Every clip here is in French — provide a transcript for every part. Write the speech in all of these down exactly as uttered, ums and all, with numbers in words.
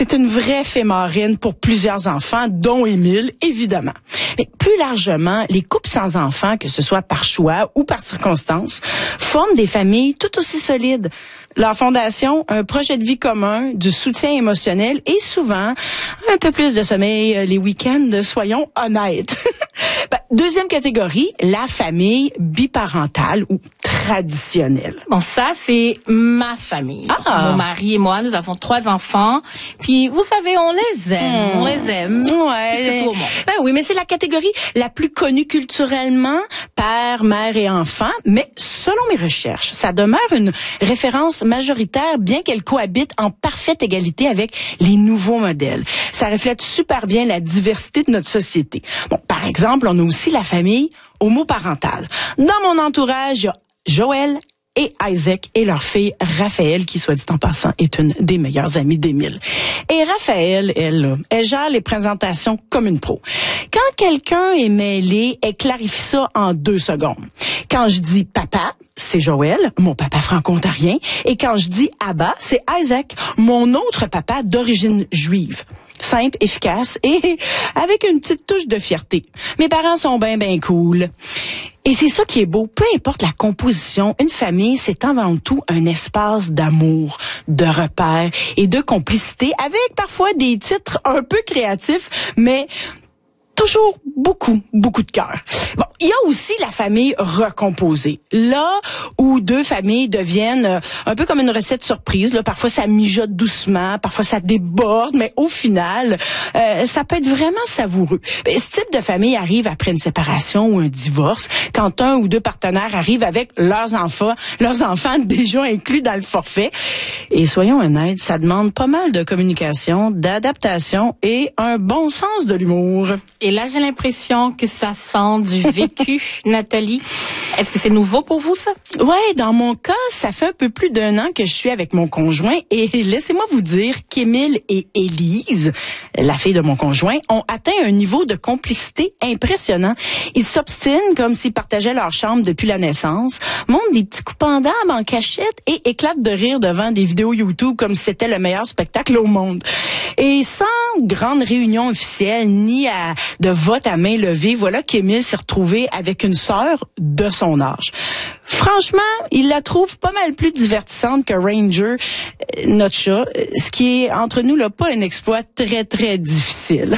c'est une vraie fée marraine pour plusieurs enfants, dont Émile, évidemment. Mais plus largement, les couples sans enfants, que ce soit par choix ou par circonstance, forment des familles tout aussi solides. Leur fondation, un projet de vie commun, du soutien émotionnel et souvent un peu plus de sommeil les week-ends, soyons honnêtes. Ben, deuxième catégorie, la famille biparentale ou traditionnelle. Bon, ça, c'est ma famille. Ah. Mon mari et moi, nous avons trois enfants. Puis, vous savez, on les aime. Mmh. On les aime. Ouais. Plus que tout au monde. Ben oui, mais c'est la catégorie la plus connue culturellement, père, mère et enfant. Mais selon mes recherches, ça demeure une référence majoritaire, bien qu'elle cohabite en parfaite égalité avec les nouveaux modèles. Ça reflète super bien la diversité de notre société. Bon, par exemple, on a aussi la famille homoparentale. Dans mon entourage, il y a Joël et Isaac et leur fille Raphaël, qui, soit dit en passant, est une des meilleures amies d'Émile. Et Raphaël, elle, elle gère les présentations comme une pro. Quand quelqu'un est mêlé, elle clarifie ça en deux secondes. Quand je dis papa, c'est Joël, mon papa franco-ontarien. Et quand je dis Abba, c'est Isaac, mon autre papa d'origine juive. Simple, efficace et avec une petite touche de fierté. Mes parents sont bien, bien cool. Et c'est ça qui est beau. Peu importe la composition, une famille, c'est avant tout un espace d'amour, de repères et de complicité, avec parfois des titres un peu créatifs, mais toujours beaucoup, beaucoup de cœur. Bon, il y a aussi la famille recomposée. Là où deux familles deviennent euh, un peu comme une recette surprise. Là, parfois, ça mijote doucement, parfois, ça déborde, mais au final, euh, ça peut être vraiment savoureux. Mais ce type de famille arrive après une séparation ou un divorce, quand un ou deux partenaires arrivent avec leurs enfants, leurs enfants déjà inclus dans le forfait. Et soyons honnêtes, ça demande pas mal de communication, d'adaptation et un bon sens de l'humour. Et là, j'ai l'impression que ça sent du vécu, Nathalie. Est-ce que c'est nouveau pour vous, ça? Ouais, dans mon cas, ça fait un peu plus d'un an que je suis avec mon conjoint et laissez-moi vous dire qu'Émile et Élise, la fille de mon conjoint, ont atteint un niveau de complicité impressionnant. Ils s'obstinent comme s'ils partageaient leur chambre depuis la naissance, montent des petits coups pendables en cachette et éclatent de rire devant des vidéos YouTube comme si c'était le meilleur spectacle au monde. Et sans grande réunion officielle ni à de vote à main levée, voilà qu'Émile s'est retrouvé avec une sœur de son âge. Franchement, il la trouve pas mal plus divertissante que Ranger, notre chat, ce qui est, entre nous, là, pas un exploit très, très difficile.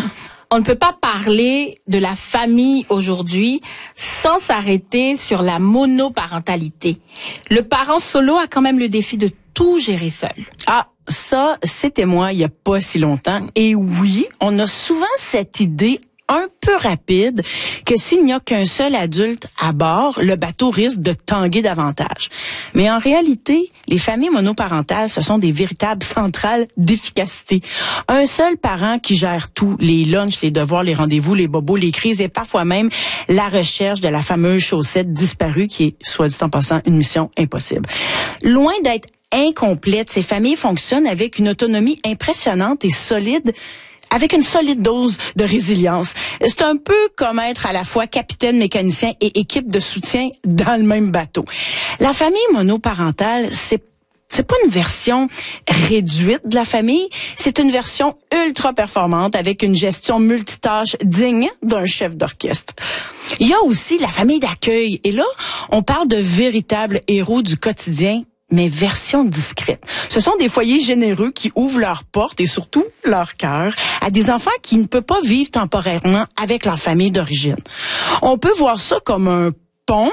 On ne peut pas parler de la famille aujourd'hui sans s'arrêter sur la monoparentalité. Le parent solo a quand même le défi de tout gérer seul. Ah, ça, c'était moi il y a pas si longtemps. Et oui, on a souvent cette idée un peu rapide que s'il n'y a qu'un seul adulte à bord, le bateau risque de tanguer davantage. Mais en réalité, les familles monoparentales, ce sont des véritables centrales d'efficacité. Un seul parent qui gère tout, les lunchs, les devoirs, les rendez-vous, les bobos, les crises et parfois même la recherche de la fameuse chaussette disparue qui est, soit dit en passant, une mission impossible. Loin d'être incomplète, ces familles fonctionnent avec une autonomie impressionnante et solide, avec une solide dose de résilience. C'est un peu comme être à la fois capitaine, mécanicien et équipe de soutien dans le même bateau. La famille monoparentale, c'est c'est pas une version réduite de la famille, c'est une version ultra performante avec une gestion multitâche digne d'un chef d'orchestre. Il y a aussi la famille d'accueil. Et là, on parle de véritables héros du quotidien, mais version discrète. Ce sont des foyers généreux qui ouvrent leurs portes et surtout leur cœur à des enfants qui ne peuvent pas vivre temporairement avec leur famille d'origine. On peut voir ça comme un pont,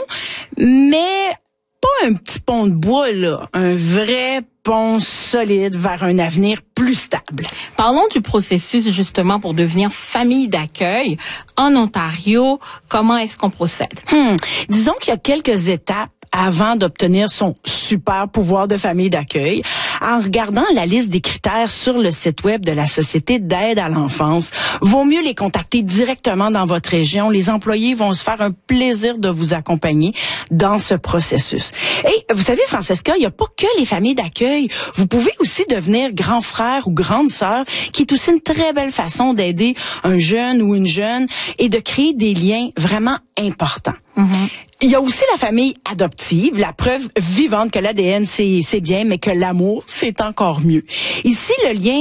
mais pas un petit pont de bois, là. Un vrai pont solide vers un avenir plus stable. Parlons du processus, justement, pour devenir famille d'accueil. En Ontario, comment est-ce qu'on procède? Hmm. Disons qu'il y a quelques étapes avant d'obtenir son super pouvoir de famille d'accueil. En regardant la liste des critères sur le site web de la Société d'aide à l'enfance, vaut mieux les contacter directement dans votre région. Les employés vont se faire un plaisir de vous accompagner dans ce processus. Et vous savez, Francesca, il n'y a pas que les familles d'accueil. Vous pouvez aussi devenir grand frère ou grande sœur, qui est aussi une très belle façon d'aider un jeune ou une jeune et de créer des liens vraiment importants. Mm-hmm. Il y a aussi la famille adoptive, la preuve vivante que l'A D N, c'est, c'est bien, mais que l'amour, c'est encore mieux. Ici, le lien